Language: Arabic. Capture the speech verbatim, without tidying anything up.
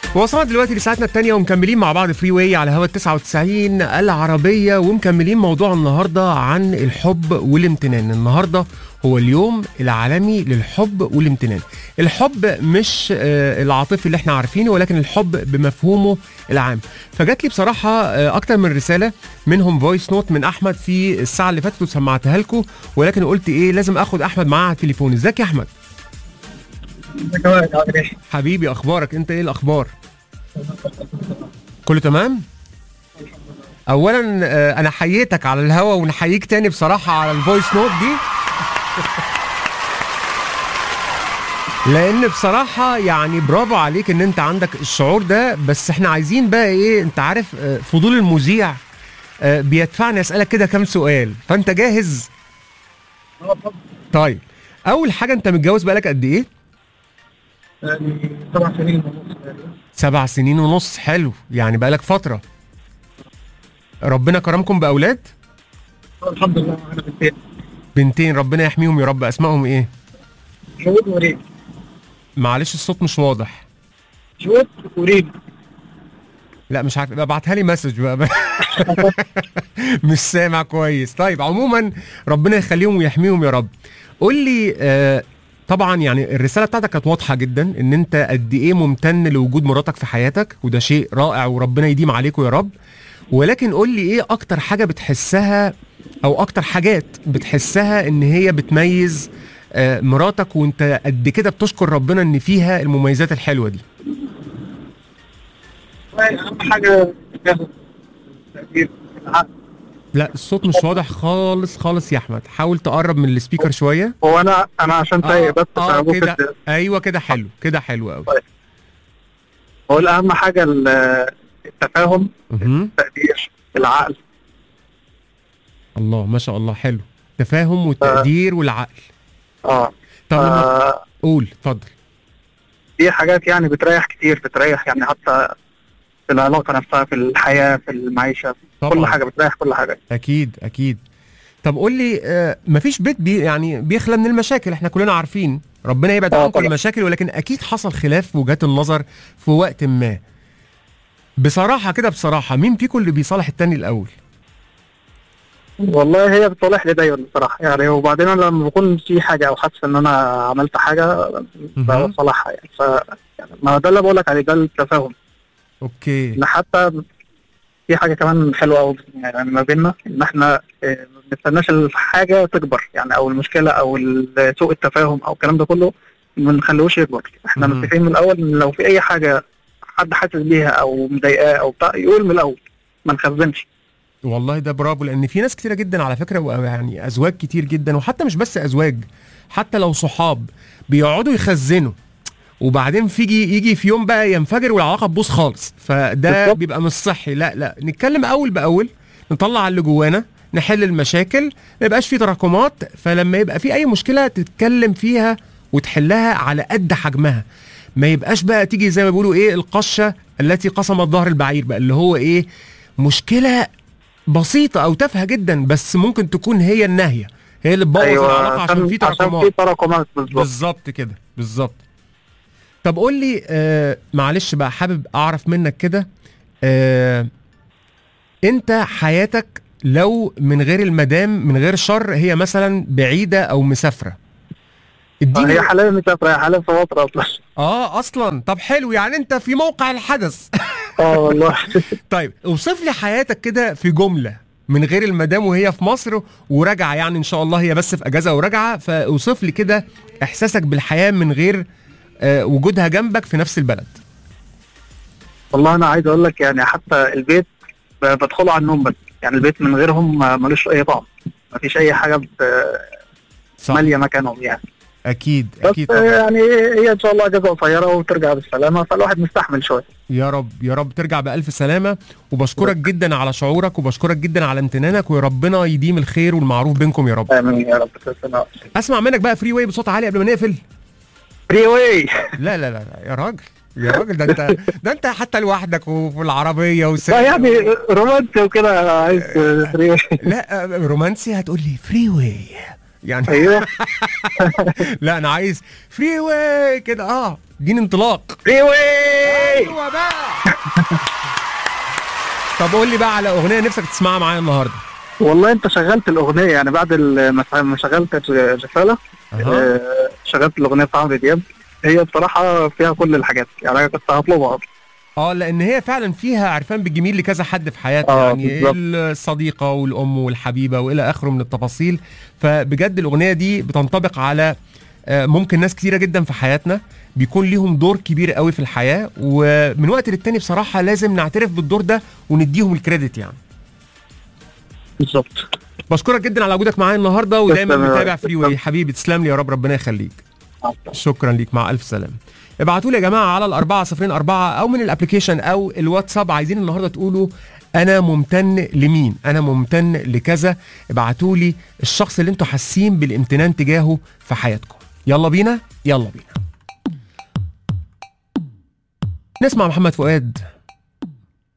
وصلنا دلوقتي لساعتنا الثانية ومكملين مع بعض فري واي على هوا تسعة وتسعين العربية، ومكملين موضوع النهاردة عن الحب والامتنان. النهاردة هو اليوم العالمي للحب والامتنان. الحب مش آه العاطفي اللي احنا عارفينه، ولكن الحب بمفهومه العام. فجات لي بصراحة آه أكتر من رسالة، منهم فويس نوت من أحمد في الساعة اللي فاتت وسمعتها لكم، ولكن قلت إيه لازم أخد أحمد معاه على التليفون. ازيك يا أحمد؟ حبيبي أخبارك أنت إيه الأخبار؟ كله تمام؟ اولا انا حييتك على الهوا ونحييك تاني بصراحه على الفويس نوت دي لان بصراحه يعني برافو عليك ان انت عندك الشعور ده. بس احنا عايزين بقى ايه، انت عارف فضول المذيع بيدفعني اسالك كده كام سؤال، فانت جاهز؟ طيب اول حاجه، انت متجوز بقالك قد ايه؟ يعني سبع سنين ونص. سبع سنين ونص، حلو، يعني بقالك فتره. ربنا كرمكم باولاد؟ الحمد لله. انا بنتين. بنتين، ربنا يحميهم يا رب. اسمائهم ايه؟ جود وريم. معلش الصوت مش واضح. جود وريم. لا مش عارف، ابعتها لي مسج بقى مش سامع كويس. طيب عموما ربنا يخليهم ويحميهم يا رب. قول لي آه طبعا يعني الرساله بتاعتك كانت واضحه جدا ان انت قد ايه ممتن لوجود مراتك في حياتك، وده شيء رائع وربنا يديم عليكم يا رب. ولكن قول لي ايه اكتر حاجه بتحسها او اكتر حاجات بتحسها ان هي بتميز آه مراتك، وانت قد كده بتشكر ربنا ان فيها المميزات الحلوه دي؟ اهم حاجه تقدير العقل. لا الصوت مش واضح خالص خالص يا احمد، حاول تقرب من السبيكر شويه. هو انا انا عشان تايه بس اه كده، ايوه كده حلو، كده حلو قوي. طيب. هو اهم حاجه التفاهم، التقدير، العقل. الله ما شاء الله، حلو. تفاهم والتقدير آه. والعقل. اه طب آه. قول اتفضل. دي حاجات يعني بتريح كتير، بتريح يعني حتى في العلاقه نفسها، في الحياه، في المعيشه، طبعا. كل حاجه بتريح، كل حاجه. اكيد اكيد. طب قول لي آه مفيش بيت بي يعني بيخلى من المشاكل، احنا كلنا عارفين ربنا يبعد عنكم المشاكل، ولكن اكيد حصل خلاف في وجهات النظر في وقت ما. بصراحه كده بصراحه مين فيكم اللي بيصالح التاني الاول؟ والله هي بتصالح لي دايما بصراحه يعني. وبعدين انا لما بكون في حاجه او حاسس ان انا عملت حاجه بصالحها يعني. ف يعني ما ده اللي بقول لك عليه، ده التفاهم. اوكي. ان حتى في حاجه كمان حلوه قوي يعني ما بيننا، ان احنا ما بنستناش الحاجه تكبر يعني، او المشكله او سوء التفاهم او الكلام ده كله ما نخليهوش يكبر. احنا متفقين من الاول ان لو في اي حاجه حد حاسس بيها او مضايقاه او بتاع يقول من الاول، ما نخزنش. والله ده برافو، لان في ناس كتيره جدا على فكره، يعني ازواج كتير جدا، وحتى مش بس ازواج، حتى لو صحاب بيقعدوا يخزنوا، وبعدين فيجي يجي في يوم بقى ينفجر والعلاقه تبوظ خالص. فده بيبقى مش صحي. لا لا، نتكلم اول باول، نطلع اللي جوانا، نحل المشاكل، ما يبقاش في تراكمات. فلما يبقى في اي مشكله تتكلم فيها وتحلها على قد حجمها، ما يبقاش بقى تيجي زي ما بيقولوا ايه القشه التي قسمت ظهر البعير، بقى اللي هو ايه مشكله بسيطه او تافهه جدا، بس ممكن تكون هي الناهيه، هي اللي تبوظ أيوة العلاقه عشان في تراكمات. عشان في تراكمات بالظبط. بالظبط كده بالظبط. طب قول لي آه معلش بقى، حابب اعرف منك كده، آه انت حياتك لو من غير المدام، من غير شر، هي مثلا بعيده او مسافره، اديني. هي حاليا مسافره، هي حاليا في مصر اصلا. اه اصلا. طب حلو، يعني انت في موقع الحدث. اه والله. طيب اوصف لي حياتك كده في جمله من غير المدام وهي في مصر وراجعه، يعني ان شاء الله هي بس في اجازه وراجعه، فاوصف لي كده احساسك بالحياه من غير آه وجودها جنبك في نفس البلد. والله انا عايز اقول لك يعني حتى البيت بدخله على النوم بس، يعني البيت من غيرهم ملوش اي طعم، مفيش اي حاجه ماليه مكانهم يعني. اكيد اكيد طبعا. يعني هي ان شاء الله اجازه قصيره وترجع بالسلامه، فالواحد مستحمل شويه. يا رب يا رب ترجع بالف سلامه. وبشكرك جدا على شعورك، وبشكرك جدا على امتنانك، وربنا يديم الخير والمعروف بينكم يا رب. امين يا رب. اسمع منك بقى فري واي بصوت عالي قبل ما نقفل. فري واي. لا لا لا يا راجل يا راجل، ده انت ده انت حتى لوحدك وفي العربيه والسلام. لا يعني رومانسي وكده، عايز فري واي. لا رومانسي هتقول لي فري واي يعني. ايوه. لا انا عايز فري واي كده، اه اديني انطلاق. فري واي. ايوه بقى. طب قول لي بقى على اغنيه نفسك تسمعها معايا النهارده. والله انت شغلت الاغنيه يعني بعد ال- ما ما شغلت الرساله. أها. آه، شغلت الاغنيه بتاع عمرو دياب. هي بصراحه فيها كل الحاجات، يعني انا كنت هطلبها أصلاً. اه لان هي فعلا فيها عرفان بالجميل لكذا حد في حياتنا، آه، يعني بالظبط. الصديقه والام والحبيبه والى اخره من التفاصيل. فبجد الاغنيه دي بتنطبق على آه، ممكن ناس كتيره جدا في حياتنا بيكون ليهم دور كبير قوي في الحياه، ومن وقت للتاني بصراحه لازم نعترف بالدور ده ونديهم الكريدت يعني. بالظبط. بشكرك جدا على وجودك معايا النهارده، ودايما تسلم يا متابع رب. فري واي حبيبي. تسلم لي يا رب، ربنا يخليك. شكرا ليك، مع الف سلامه. ابعتوا لي يا جماعه على الأربعة صفرين أربعة او من الابلكيشن او الواتساب، عايزين النهارده تقولوا انا ممتن لمين، انا ممتن لكذا. ابعتوا لي الشخص اللي انتوا حاسين بالامتنان تجاهه في حياتكم. يلا بينا يلا بينا نسمع محمد فؤاد